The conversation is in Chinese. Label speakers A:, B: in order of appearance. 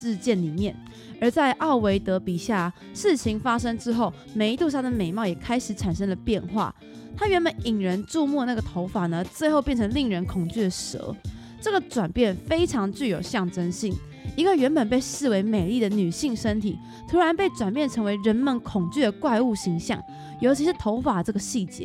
A: 事件里面。而在奥维德笔下，事情发生之后，梅杜莎的美貌也开始产生了变化。她原本引人注目的那个头发呢，最后变成令人恐惧的蛇。这个转变非常具有象征性，一个原本被视为美丽的女性身体，突然被转变成为人们恐惧的怪物形象，尤其是头发这个细节，